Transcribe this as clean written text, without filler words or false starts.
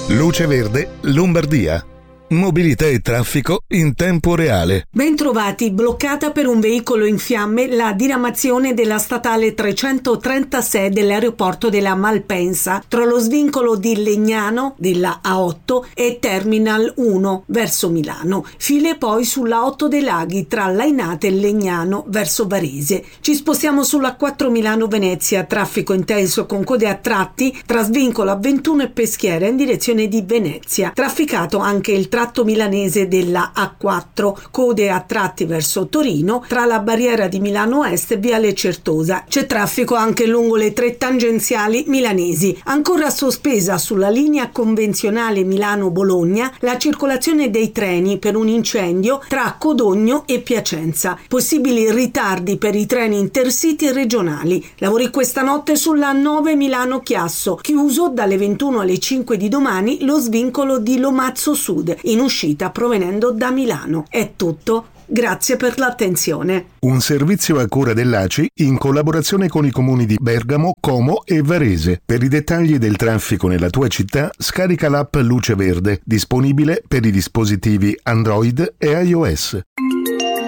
Luce Verde, Lombardia. Mobilità e traffico in tempo reale. Bentrovati. Bloccata per un veicolo in fiamme la diramazione della statale 336 dell'aeroporto della Malpensa tra lo svincolo di Legnano della A8 e Terminal 1 verso Milano. File poi sulla 8 dei Laghi tra Lainate e Legnano verso Varese. Ci spostiamo sulla 4 Milano-Venezia, traffico intenso con code a tratti tra svincolo A21 e Peschiera in direzione di Venezia. Trafficato anche il tratto milanese della A4, code a tratti verso Torino tra la barriera di Milano Est e Viale Certosa. C'è traffico anche lungo le 3 tangenziali milanesi. Ancora sospesa sulla linea convenzionale Milano-Bologna la circolazione dei treni per un incendio tra Codogno e Piacenza. Possibili ritardi per i treni intercity e regionali. Lavori questa notte sulla 9 Milano-Chiasso, chiuso dalle 21 alle 5 di domani lo svincolo di Lomazzo Sud, in uscita provenendo da Milano. È tutto. Grazie per l'attenzione. Un servizio a cura dell'ACI in collaborazione con i comuni di Bergamo, Como e Varese. Per i dettagli del traffico nella tua città, scarica l'app Luce Verde, disponibile per i dispositivi Android e iOS.